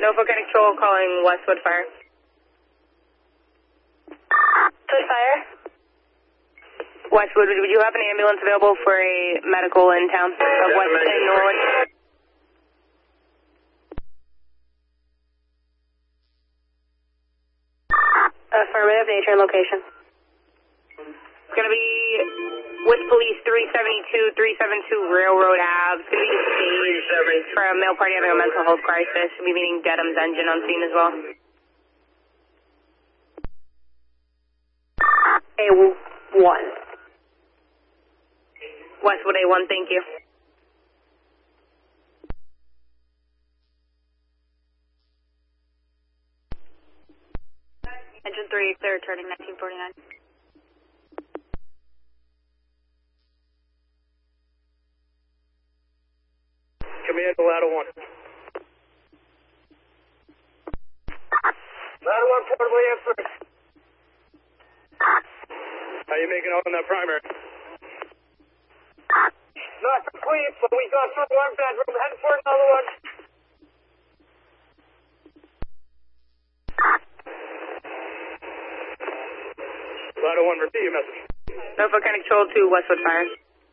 Norfolk County Patrol calling Westwood Fire. Westwood Fire. Westwood, would you have an ambulance available for a medical in town of West and Norwood? Affirmative, nature and location. It's going to be with police 372, 372 Railroad Ave. It's going to be staged for a male party having a mental health crisis. We'll be meeting Dedham's engine on scene as well. A1. Westwood A1, thank you. Engine 3, clear, turning 1949. Command to Ladder 1. Ladder 1, portably answer. How you making out on that primary? Not complete, but we got through one bedroom, heading for another one. Ladder 1, repeat your message. Norfolk County Patrol to Westwood Fire.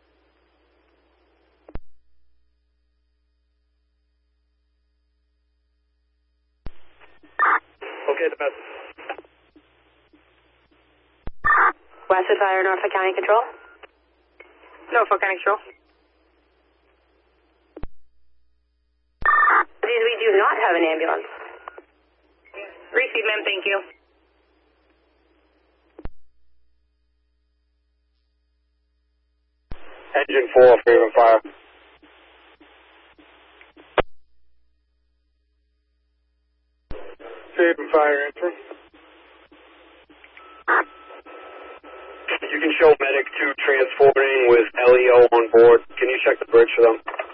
Okay, the message. Westwood Fire, Norfolk County Control. Norfolk County Patrol. We do not have an ambulance. Receive, ma'am, thank you. Engine 4, Raven Fire. Raven Fire, answer. You can show Medic 2 transporting with LEO on board. Can you check the bridge for them?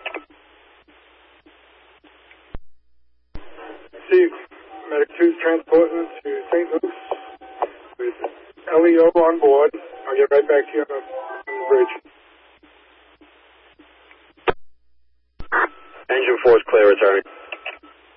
See, Medic 2 transporting to St. Louis with LEO on board. I'll get right back to you on the bridge. Engine 4 is clear, returning.